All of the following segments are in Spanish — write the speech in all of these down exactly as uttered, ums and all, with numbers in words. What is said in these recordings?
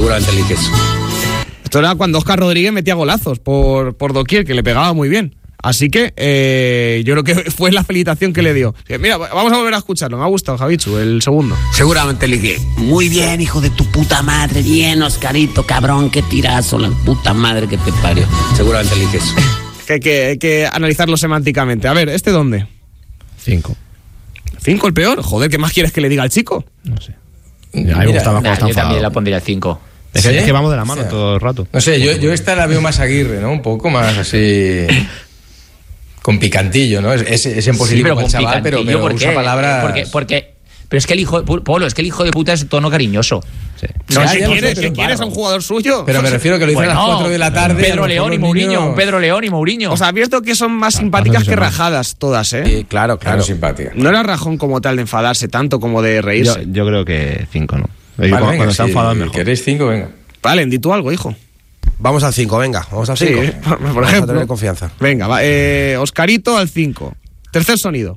Seguramente elige eso. Esto era cuando Óscar Rodríguez metía golazos por, por doquier, que le pegaba muy bien. Así que eh, yo creo que fue la felicitación que le dio. Mira, vamos a volver a escucharlo. Me ha gustado, Javichu, el segundo. Seguramente elige. Muy bien, hijo de tu puta madre. Bien, Oscarito, cabrón, qué tirazo, la puta madre que te parió. Seguramente elige eso. que, hay que hay que analizarlo semánticamente. A ver, ¿este dónde? Cinco. ¿Cinco el peor? Joder, ¿qué más quieres que le diga al chico? No sé. A mí me gustaba nah, yo también la pondría cinco. Es que, ¿Sí? es que vamos de la mano, o sea, todo el rato. No sé, yo, yo esta la veo más Aguirre, ¿no? Un poco más así... con picantillo, ¿no? Es, es, es imposible sí, para el chaval, pero, pero ¿por usa qué? palabras... Porque, porque, pero es que el hijo... Polo, es que el hijo de puta es tono cariñoso. Sí. No, Ya, si ya lo quieres, sé, si pero quieres a un jugador suyo. Pero me refiero que lo dice Bueno, a las cuatro de la tarde... Pedro León y Mourinho, niños... Pedro León y Mourinho. Os advierto que son más simpáticas que rajadas todas, ¿eh? Sí, claro, claro. Simpática. No era rajón como tal de enfadarse tanto como de reírse. Yo, yo creo que cinco, ¿no? Vale, cuando venga, cuando está si enfadado mejor. ¿Queréis cinco? Venga. Vale, di tú algo, hijo. Vamos al cinco, venga, vamos al Sí, cinco. ¿eh? por Vamos ejemplo. a tener confianza. Venga, va, eh, Oscarito al cinco. Tercer sonido.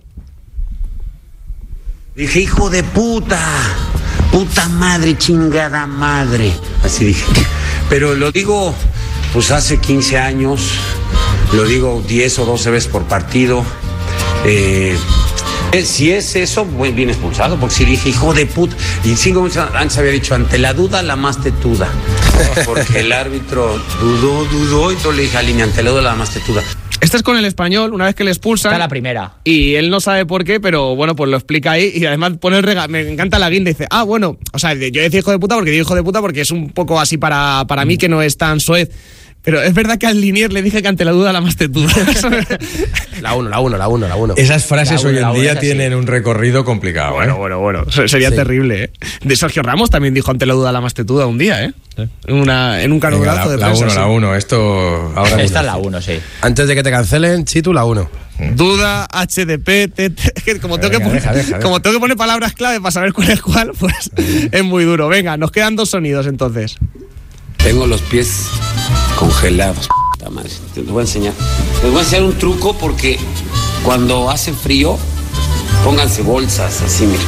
Dije, hijo de puta, puta madre, chingada madre. Así dije. Pero lo digo, pues hace quince años, lo digo diez o doce veces por partido. Eh, si es eso, pues bien expulsado, porque si dije, hijo de puta, y cinco minutos antes había dicho, ante la duda, la más tetuda. Porque el árbitro dudó, dudó, y entonces le dije a Línea, ante la duda, la más tetuda. Este es con el Español, una vez que le expulsan. Está la primera. Y él no sabe por qué, pero bueno, pues lo explica ahí. Y además pone el regalo. Me encanta la guinda y dice, ah, bueno, o sea, yo decía hijo de puta porque digo hijo de puta porque es un poco así para, para mí que no es tan soez. Pero es verdad que al Linier le dije que ante la duda la más tetuda. La uno, la uno, la uno, la uno. Esas frases La hoy una, en la día una, tienen sí. un recorrido complicado, Bueno, ¿eh? bueno, bueno. Sería Sí. terrible, ¿eh? De Sergio Ramos también dijo ante la duda la más tetuda un día, ¿eh? Sí. En, una, en un Venga, canudazo la, de la prensa. uno, sí. la uno. Esto ahora Esta es mismo. la uno, sí. Antes de que te cancelen, Chitu, la uno. Duda, H D P, T T. Es que como, tengo que, Venga, poner, deja, deja, deja. como tengo que poner palabras clave para saber cuál es cuál, pues es muy duro. Venga, nos quedan dos sonidos entonces. Tengo los pies congelados. Puta madre. Te voy a enseñar. Les voy a enseñar un truco porque cuando hace frío, pónganse bolsas así, mira.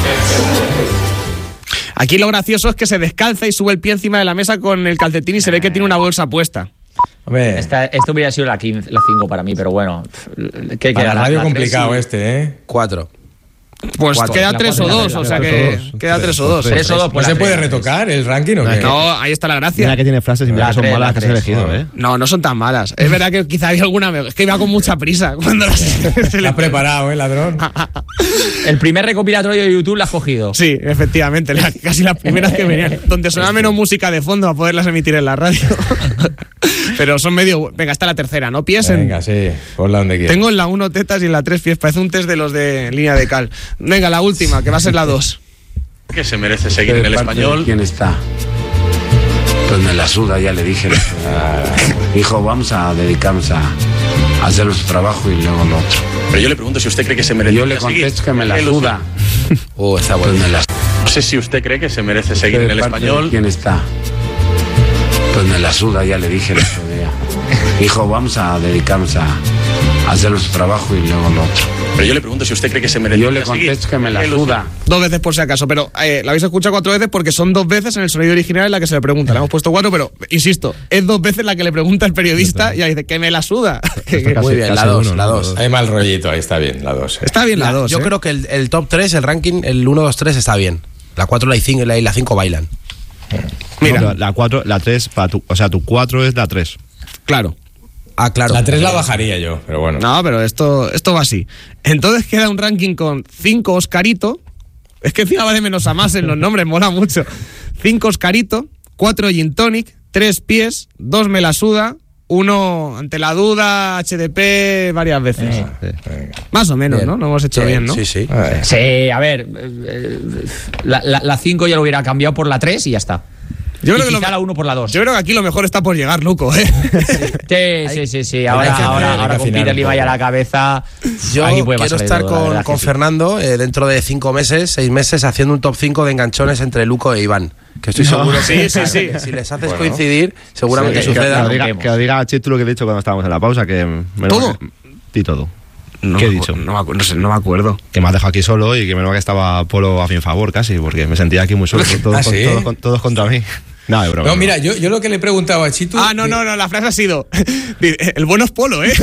Aquí lo gracioso es que se descalza y sube el pie encima de la mesa con el calcetín y se ve que tiene una bolsa puesta. Hombre, Esta, esto hubiera sido la quince, la cinco para mí, pero bueno. ¿Qué para queda? la radio La tres complicado y- este, ¿eh? Cuatro. Pues Cuatro. queda La tres o cuatro y la dos, tres, o sea tres que o dos. queda tres o dos. Tres o dos, ¿No pues se la puede tres. retocar el ranking o qué? No, ahí está la gracia. Mira que tiene frases y mira La que son tres, malas la que se ha tres. elegido, ¿eh? No, no son tan malas. Es verdad que quizá había alguna... me- Es que iba con mucha prisa cuando las- se La le- has preparado, ¿eh, ladrón? El primer recopilatorio de YouTube la has cogido. Sí, efectivamente, la- casi las primeras que venían. Donde sonaba menos música de fondo a poderlas emitir en la radio. Pero son medio... Venga, está la tercera, ¿no? Pies en... Venga, sí, ponla donde quieras. Tengo en la uno tetas y en la tres pies. Parece un test de los de línea de cal. Venga, la última, que va a ser la dos. Que se merece seguir en el español. ¿Quién está? Pues me la suda, ya le dije. Hijo, vamos a dedicarnos a, a hacer nuestro trabajo y luego lo otro. Pero yo le pregunto si usted cree que se merece Yo le seguir. contesto que me la Él suda. Oh, está Pues bueno. me la No sé si usted cree que se merece seguir ¿De en el parte de español. ¿Quién está? Pues me la suda, ya le dije el otro día. Hijo, vamos a dedicarnos a, a hacer nuestro trabajo y luego lo otro. Pero yo le pregunto si usted cree que se merece Yo le seguir. contesto que me la Él lo suda. Dos veces por si acaso, pero eh, la habéis escuchado cuatro veces porque son dos veces en el sonido original en la que se le pregunta. Le hemos puesto cuatro, pero insisto, es dos veces la que le pregunta el periodista y ahí dice que me la suda. Que- que- Muy bien, la casi dos, uno, la ¿no? dos. Hay mal rollito, ahí está bien, la dos. ¿eh? Está bien la, dos. Yo ¿eh? creo que el, el top tres, el ranking, el uno, dos, tres está bien. La cuatro, la cinco y la cinco bailan. Mira, No, la cuatro, la tres, para tu, o sea, tu cuatro es la tres. claro. Ah, claro. La tres la bajaría yo, pero bueno. No, pero esto, esto va así. Entonces queda un ranking con cinco Oscarito. Es que encima va de menos a más en los nombres, mola mucho. cinco Oscarito, cuatro Gin Tonic, tres pies, dos me la suda, uno ante la duda, H D P varias veces. Eh. Más o menos, Bien. ¿no? Lo hemos hecho Sí, bien, ¿no? Sí, sí. Sí, a ver. eh, La, la, la cinco ya lo hubiera cambiado por la tres y ya está. Yo Y creo, que quizá lo, la uno por la dos. yo creo que aquí lo mejor está por llegar, Luco, ¿eh? Sí, sí, sí, sí. Ahora, hay que- ahora, hay que ahora con afinar Peter un Lee vaya a poco. la cabeza. Yo aquí puede quiero pasar de estar todo, la con, verdad con que sí. Fernando eh, dentro de cinco meses, seis meses, haciendo un top cinco de enganchones entre Luco e Iván. Que estoy seguro sí, que, sí, sí. que si les haces Bueno. coincidir, seguramente Sí, Que, que suceda. lo diga, Vemos. que lo diga a Chitu lo que he dicho cuando estábamos en la pausa, que... me lo- ¿Todo? Di todo. No ¿Qué he me dicho? acu- No me, acu- no sé, no me acuerdo. Que me has dejado aquí solo y que menos mal que estaba Polo a mi favor casi, porque me sentía aquí muy solo, todos, Ah, con- ¿sí? todos, con- todos contra mí. No, de broma. No, mira, yo, yo lo que le he preguntado a Chitu... Ah, no, no, no, la frase ha sido: el bueno es Polo, ¿eh?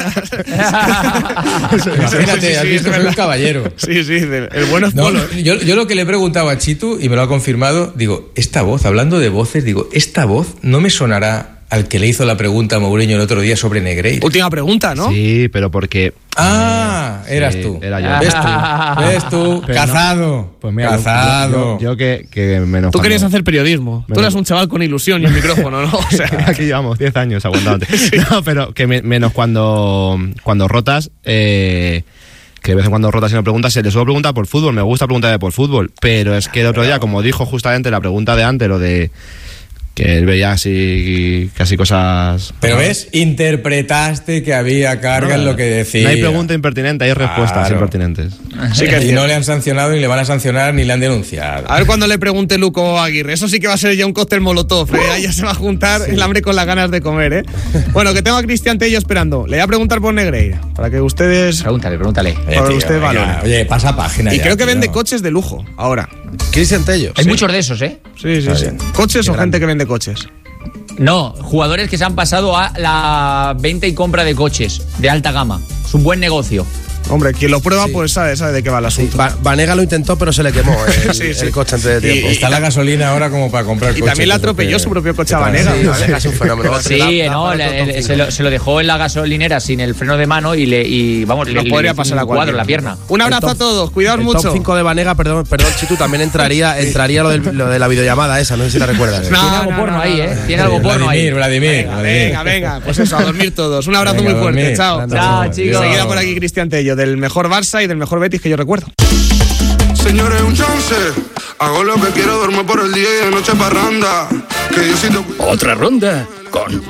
Imagínate, Sí, sí, has sí, visto, es soy un verdad. caballero. Sí, sí, el bueno es No, Polo. yo, yo lo que le he preguntado a Chitu, y me lo ha confirmado, digo, esta voz, hablando de voces, digo, esta voz no me sonará al que le hizo la pregunta a Mourinho el otro día sobre Negreira. Última pregunta, ¿no? Sí, pero porque... Ah, eras Sí, tú. era yo. ¿Ves tú? ¿Ves tú? Pero no. Cazado. Pues mira, Cazado. yo, yo, yo que, que menos... Tú querías hacer periodismo. Tú Menos- eras un chaval con ilusión y un micrófono, ¿no? O sea, Aquí llevamos diez años aguantándote. No, pero que me- menos cuando, cuando rotas, eh, que de vez en cuando rotas y no preguntas, se le suelo preguntar por fútbol, me gusta preguntar por fútbol, pero es que el otro día, como dijo justamente la pregunta de antes, lo de que él veía así casi cosas... Pero ves, interpretaste que había carga en lo que decía. No hay pregunta impertinente, hay respuestas Claro. impertinentes. sí que es y cierto. no le han sancionado, ni le van a sancionar, ni le han denunciado. A ver cuando le pregunte Luco Aguirre. Eso sí que va a ser ya un cóctel molotov, ¿eh? Ahí ya se va a juntar el hambre con las ganas de comer, ¿eh? Bueno, que tengo a Cristian Tello esperando. Le voy a preguntar por Negreira, para que ustedes... Pregúntale, pregúntale. Oye, Para tío, usted venga, valora. Oye, pasa página Y ya, creo que tío. vende coches de lujo, ahora. Cristian Tello. Hay muchos de esos, ¿eh? Sí, sí, sí. ¿Coches o gente que vende coches? No, jugadores que se han pasado a la venta y compra de coches de alta gama. Es un buen negocio. Hombre, quien lo prueba, Sí. pues sabe, sabe de qué va el Sí, asunto. Va- Vanega lo intentó, pero se le quemó el, Sí, sí. el coche antes de Y- tiempo. Está la gasolina ahora como para comprar Y coches. también la eso atropelló que- su propio coche que a Vanega. Sí, ¿vale? Vanega es un fenómeno. Sí, Da- da no, para le- otro top le- se, cinco. lo, se lo dejó en la gasolinera sin el freno de mano y le y vamos, Nos le, podría le pasar hizo a un cuadro cualquiera. en la pierna. Un abrazo El a top- todos, cuidaos el mucho. top cinco de Vanega, perdón, perdón, Chitu, también entraría, entraría lo, del- lo de la videollamada esa, no sé si la recuerdas. No, Tiene algo no, porno no, ahí, no, ¿eh? no. Tiene algo porno ahí. Vladimir, Vladimir, Venga, Vladimir. venga, venga. Pues eso, a dormir todos. Un abrazo Venga, muy a fuerte. dormir. Chao. Grande. Chao, Adiós. chicos. Seguida por aquí Cristian Tello, del mejor Barça y del mejor Betis que yo recuerdo. Señores, un chance. Hago lo que quiero, duermo por el día y de noche parranda. Que Diosito cuida. Otra ronda con